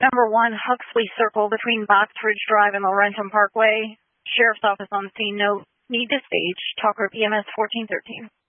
Number 1, Huxley Circle between Box Ridge Drive and Laurentum Parkway. Sheriff's Office on scene. Note, need to stage. Talker EMS 1413.